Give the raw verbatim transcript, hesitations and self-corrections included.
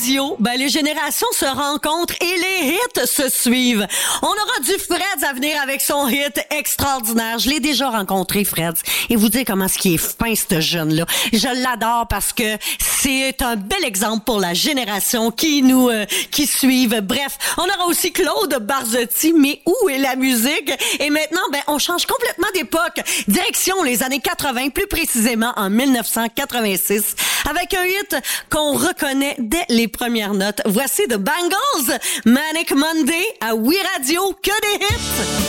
radio, ben les générations se rencontrent et les hits se suivent. On aura du Freds à venir avec son hit extraordinaire. Je l'ai déjà rencontré, Freds, et vous dire comment ce qui est fin, ce jeune-là. Je l'adore parce que c'est un bel exemple pour la génération qui nous euh, qui suivent. Bref, on aura aussi Claude Barzotti, mais où est la musique? Et maintenant, ben on change complètement d'époque. Direction les années quatre-vingts, plus précisément en dix-neuf cent quatre-vingt-six, avec un hit qu'on reconnaît dès les premières notes. Voici The Bangles, Manic Monday à Oui Radio, que des hits!